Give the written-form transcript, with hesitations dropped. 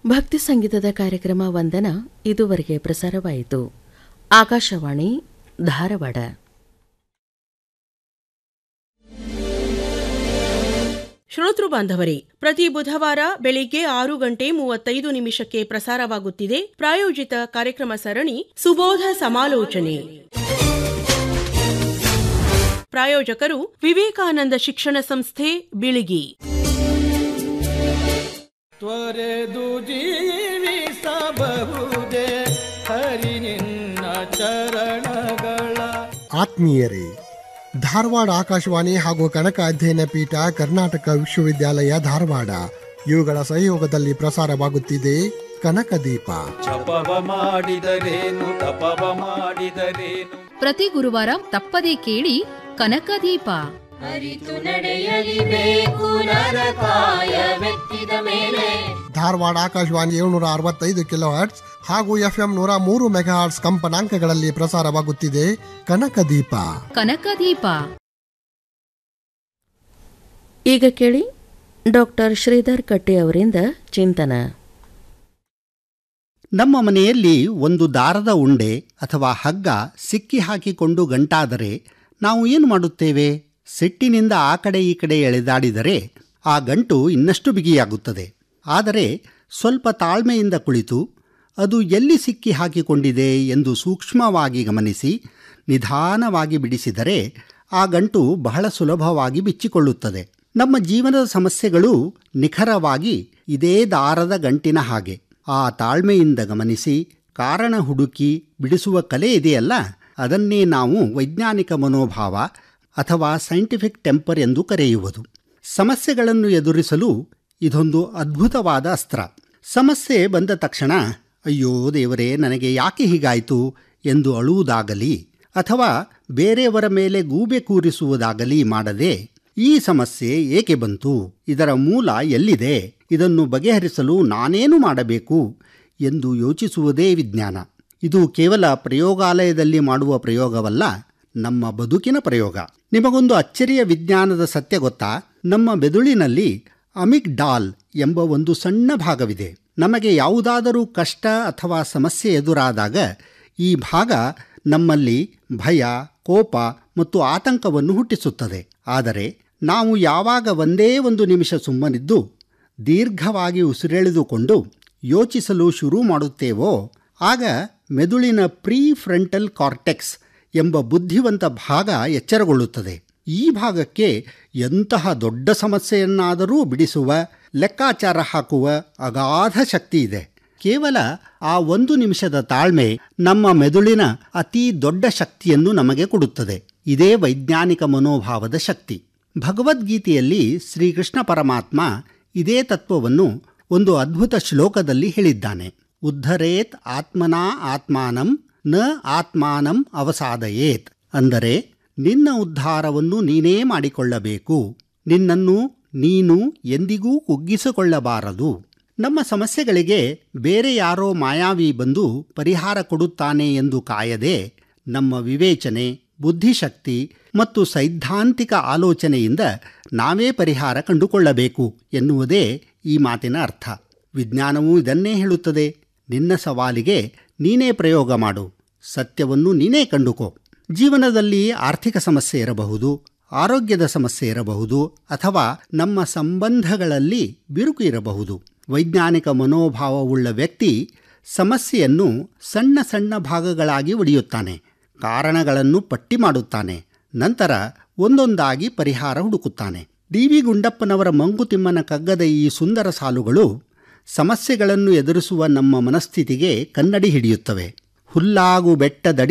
ಭಕ್ತಿ ಸಂಗೀತದ ಕಾರ್ಯಕ್ರಮ ವಂದನ ಇದುವರೆಗೆ ಪ್ರಸಾರವಾಯಿತು. ಆಕಾಶವಾಣಿ ಧಾರವಾಡ. ಶ್ರೋತೃ ಬಾಂಧವರೇ, ಪ್ರತಿ ಬುಧವಾರ ಬೆಳಿಗ್ಗೆ 6:35 ಪ್ರಸಾರವಾಗುತ್ತಿದೆ ಪ್ರಾಯೋಜಿತ ಕಾರ್ಯಕ್ರಮ ಸರಣಿ ಸುಬೋಧ ಸಮಾಲೋಚನೆ. ಪ್ರಾಯೋಜಕರು ವಿವೇಕಾನಂದ ಶಿಕ್ಷಣ ಸಂಸ್ಥೆ, ಬಿಳಿಗಿ. ತ್ವರೆದು ಜೀವಿಸಬಹುದೇ ಹರಿ ನಿನ್ನ ಚರಣಗಳ. ಆತ್ಮೀಯರೇ, ಧಾರವಾಡ ಆಕಾಶವಾಣಿ ಹಾಗೂ ಕನಕ ಅಧ್ಯಯನ ಪೀಠ, ಕರ್ನಾಟಕ ವಿಶ್ವವಿದ್ಯಾಲಯ ಧಾರವಾಡ ಇವುಗಳ ಸಹಯೋಗದಲ್ಲಿ ಪ್ರಸಾರವಾಗುತ್ತಿದೆ ಕನಕ ದೀಪ. ಜಪವ ಮಾಡಿದರೇನು ತಪವ ಮಾಡಿದರೇನು. ಪ್ರತಿ ಗುರುವಾರ ತಪ್ಪದೇ ಕೇಳಿ ಕನಕ ದೀಪ. ಅರಿತು ನಡೆಯಲಿಬೇಕು ನರಕಾಯ ಮೆತ್ತಿದ ಮೇಲೆ. ಧಾರವಾಡ ಆಕಾಶವಾಣಿ 765 ಕಿಲೋ ಹರ್ಟ್ಸ್ ಹಾಗೂ FM 103 ಮೆಗಾಹರ್ಟ್ಸ್ ಕಂಪನಾಂಕಗಳಲ್ಲಿ ಪ್ರಸಾರವಾಗುತ್ತಿದೆ ಕನಕ ದೀಪ. ಕನಕ ದೀಪ. ಈಗ ಕೇಳಿ ಡಾಕ್ಟರ್ ಶ್ರೀಧರ್ ಕಟ್ಟೆ ಅವರಿಂದ ಚಿಂತನ. ನಮ್ಮ ಮನೆಯಲ್ಲಿ ಒಂದು ದಾರದ ಉಂಡೆ ಅಥವಾ ಹಗ್ಗ ಸಿಕ್ಕಿ ಹಾಕಿಕೊಂಡು ಗಂಟಾದರೆ ನಾವು ಏನು ಮಾಡುತ್ತೇವೆ? ಸಿಟ್ಟಿನಿಂದ ಆ ಕಡೆ ಈ ಕಡೆ ಎಳೆದಾಡಿದರೆ ಆ ಗಂಟು ಇನ್ನಷ್ಟು ಬಿಗಿಯಾಗುತ್ತದೆ. ಆದರೆ ಸ್ವಲ್ಪ ತಾಳ್ಮೆಯಿಂದ ಕುಳಿತು ಅದು ಎಲ್ಲಿ ಸಿಕ್ಕಿ ಹಾಕಿಕೊಂಡಿದೆ ಎಂದು ಸೂಕ್ಷ್ಮವಾಗಿ ಗಮನಿಸಿ ನಿಧಾನವಾಗಿ ಬಿಡಿಸಿದರೆ ಆ ಗಂಟು ಬಹಳ ಸುಲಭವಾಗಿ ಬಿಚ್ಚಿಕೊಳ್ಳುತ್ತದೆ. ನಮ್ಮ ಜೀವನದ ಸಮಸ್ಯೆಗಳು ನಿಖರವಾಗಿ ಇದೇ ದಾರದ ಗಂಟಿನ ಹಾಗೆ. ಆ ತಾಳ್ಮೆಯಿಂದ ಗಮನಿಸಿ ಕಾರಣ ಹುಡುಕಿ ಬಿಡಿಸುವ ಕಲೆ ಇದೆಯಲ್ಲ, ಅದನ್ನೇ ನಾವು ವೈಜ್ಞಾನಿಕ ಮನೋಭಾವ ಅಥವಾ ಸೈಂಟಿಫಿಕ್ ಟೆಂಪರ್ ಎಂದು ಕರೆಯುವುದು. ಸಮಸ್ಯೆಗಳನ್ನು ಎದುರಿಸಲು ಇದೊಂದು ಅದ್ಭುತವಾದ ಅಸ್ತ್ರ. ಸಮಸ್ಯೆ ಬಂದ ತಕ್ಷಣ ಅಯ್ಯೋ ದೇವರೇ ನನಗೆ ಯಾಕೆ ಹೀಗಾಯಿತು ಎಂದು ಅಳುವುದಾಗಲಿ ಅಥವಾ ಬೇರೆಯವರ ಮೇಲೆ ಗೂಬೆ ಕೂರಿಸುವುದಾಗಲಿ ಮಾಡದೆ, ಈ ಸಮಸ್ಯೆ ಏಕೆ ಬಂತು, ಇದರ ಮೂಲ ಎಲ್ಲಿದೆ, ಇದನ್ನು ಬಗೆಹರಿಸಲು ನಾನೇನು ಮಾಡಬೇಕು ಎಂದು ಯೋಚಿಸುವುದೇ ವಿಜ್ಞಾನ. ಇದು ಕೇವಲ ಪ್ರಯೋಗಾಲಯದಲ್ಲಿ ಮಾಡುವ ಪ್ರಯೋಗವಲ್ಲ, ನಮ್ಮ ಬದುಕಿನ ಪ್ರಯೋಗ. ನಿಮಗೊಂದು ಅಚ್ಚರಿಯ ವಿಜ್ಞಾನದ ಸತ್ಯ ಗೊತ್ತಾ? ನಮ್ಮ ಮೆದುಳಿನಲ್ಲಿ ಅಮಿಗ್ಡಾಲ್ ಎಂಬ ಒಂದು ಸಣ್ಣ ಭಾಗವಿದೆ. ನಮಗೆ ಯಾವುದಾದರೂ ಕಷ್ಟ ಅಥವಾ ಸಮಸ್ಯೆ ಎದುರಾದಾಗ ಈ ಭಾಗ ನಮ್ಮಲ್ಲಿ ಭಯ, ಕೋಪ ಮತ್ತು ಆತಂಕವನ್ನು ಹುಟ್ಟಿಸುತ್ತದೆ. ಆದರೆ ನಾವು ಯಾವಾಗ ಒಂದೇ ಒಂದು ನಿಮಿಷ ಸುಮ್ಮನಿದ್ದು ದೀರ್ಘವಾಗಿ ಉಸಿರೆಳೆದುಕೊಂಡು ಯೋಚಿಸಲು ಶುರು ಮಾಡುತ್ತೇವೋ ಆಗ ಮೆದುಳಿನ ಪ್ರೀ ಫ್ರಂಟಲ್ ಕಾರ್ಟೆಕ್ಸ್ ಎಂಬ ಬುದ್ಧಿವಂತ ಭಾಗ ಎಚ್ಚರಗೊಳ್ಳುತ್ತದೆ. ಈ ಭಾಗಕ್ಕೆ ಎಂತಹ ದೊಡ್ಡ ಸಮಸ್ಯೆಯನ್ನಾದರೂ ಬಿಡಿಸುವ, ಲೆಕ್ಕಾಚಾರ ಹಾಕುವ ಅಗಾಧ ಶಕ್ತಿ ಇದೆ. ಕೇವಲ ಆ ಒಂದು ನಿಮಿಷದ ತಾಳ್ಮೆ ನಮ್ಮ ಮೆದುಳಿನ ಅತಿ ದೊಡ್ಡ ಶಕ್ತಿಯನ್ನು ನಮಗೆ ಕೊಡುತ್ತದೆ. ಇದೇ ವೈಜ್ಞಾನಿಕ ಮನೋಭಾವದ ಶಕ್ತಿ. ಭಗವದ್ಗೀತೆಯಲ್ಲಿ ಶ್ರೀಕೃಷ್ಣ ಪರಮಾತ್ಮ ಇದೇ ತತ್ವವನ್ನು ಒಂದು ಅದ್ಭುತ ಶ್ಲೋಕದಲ್ಲಿ ಹೇಳಿದ್ದಾನೆ. ಉದ್ಧರೇತ್ ಆತ್ಮನಾ ಆತ್ಮಾನಂ ನ ಆತ್ಮಾನಂ ಅವಸಾದಯೇತ್. ಅಂದರೆ ನಿನ್ನ ಉದ್ಧಾರವನ್ನು ನೀನೇ ಮಾಡಿಕೊಳ್ಳಬೇಕು, ನಿನ್ನನ್ನು ನೀನು ಎಂದಿಗೂ ಕುಗ್ಗಿಸಿಕೊಳ್ಳಬಾರದು. ನಮ್ಮ ಸಮಸ್ಯೆಗಳಿಗೆ ಬೇರೆ ಯಾರೋ ಮಾಯಾವಿ ಬಂದು ಪರಿಹಾರ ಕೊಡುತ್ತಾನೆ ಎಂದು ಕಾಯದೆ ನಮ್ಮ ವಿವೇಚನೆ, ಬುದ್ಧಿಶಕ್ತಿ ಮತ್ತು ಸೈದ್ಧಾಂತಿಕ ಆಲೋಚನೆಯಿಂದ ನಾವೇ ಪರಿಹಾರ ಕಂಡುಕೊಳ್ಳಬೇಕು ಎನ್ನುವುದೇ ಈ ಮಾತಿನ ಅರ್ಥ. ವಿಜ್ಞಾನವೂ ಇದನ್ನೇ ಹೇಳುತ್ತದೆ. ನಿನ್ನ ಸವಾಲಿಗೆ ನೀನೇ ಪ್ರಯೋಗ ಮಾಡು, ಸತ್ಯವನ್ನು ನೀನೇ ಕಂಡುಕೋ. ಜೀವನದಲ್ಲಿ ಆರ್ಥಿಕ ಸಮಸ್ಯೆ ಇರಬಹುದು, ಆರೋಗ್ಯದ ಸಮಸ್ಯೆ ಇರಬಹುದು, ಅಥವಾ ನಮ್ಮ ಸಂಬಂಧಗಳಲ್ಲಿ ಬಿರುಕು ಇರಬಹುದು. ವೈಜ್ಞಾನಿಕ ಮನೋಭಾವವುಳ್ಳ ವ್ಯಕ್ತಿ ಸಮಸ್ಯೆಯನ್ನು ಸಣ್ಣ ಸಣ್ಣ ಭಾಗಗಳಾಗಿ ಒಡೆಯುತ್ತಾನೆ, ಕಾರಣಗಳನ್ನು ಪಟ್ಟಿ ಮಾಡುತ್ತಾನೆ, ನಂತರ ಒಂದೊಂದಾಗಿ ಪರಿಹಾರ ಹುಡುಕುತ್ತಾನೆ. ಡಿ.ವಿ. ಗುಂಡಪ್ಪನವರ ಮಂಕುತಿಮ್ಮನ ಕಗ್ಗದ ಈ ಸುಂದರ ಸಾಲುಗಳು ಸಮಸ್ಯೆಗಳನ್ನು ಎದುರಿಸುವ ನಮ್ಮ ಮನಸ್ಥಿತಿಗೆ ಕನ್ನಡಿ ಹಿಡಿಯುತ್ತವೆ. ಹುಲ್ಲಾಗು ಬೆಟ್ಟದಡಿ